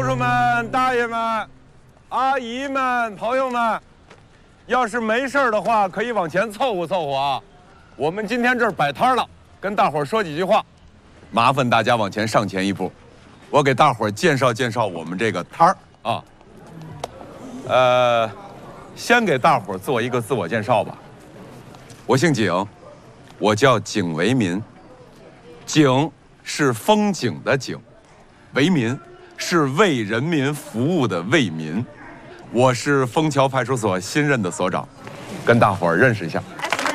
叔们、大爷们、阿姨们、朋友们，要是没事的话，可以往前凑合凑合啊。我们今天这儿摆摊了，跟大伙儿说几句话。麻烦大家往前上前一步，我给大伙儿介绍介绍我们这个摊儿啊。先给大伙儿做一个自我介绍吧。我姓景，我叫景为民。景是风景的景，为民是为人民服务的为民。我是枫桥派出所新任的所长，跟大伙儿认识一下。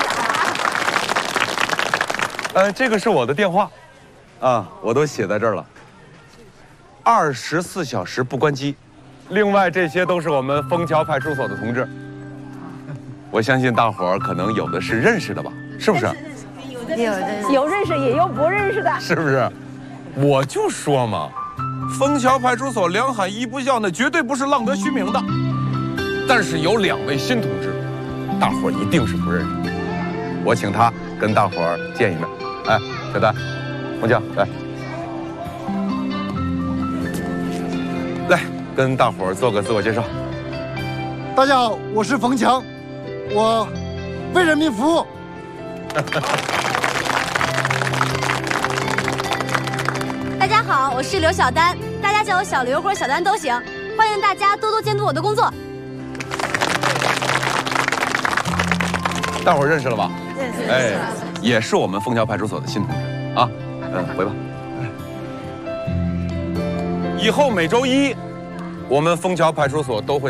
这个是我的电话，啊，我都写在这儿了。24小时不关机。另外这些都是我们枫桥派出所的同志。我相信大伙儿可能有的是认识的吧，是不是？ 有认识也有不认识的， 是不是？我就说嘛，枫桥派出所两喊一不叫，那绝对不是浪得虚名的。但是有2位新同志，大伙儿一定是不认识的。我请他跟大伙儿见一面。哎，小丹，红酱，来，跟大伙儿做个自我介绍。 大家好，我是冯强，我为人民服务。 大家好，我是刘小丹，大家叫我小刘或者小丹都行。欢迎大家多多监督我的工作。 大伙儿认识了吧？ 认识。 哎，也是我们枫桥派出所的新同志啊。回吧。以后每周1，我们枫桥派出所都会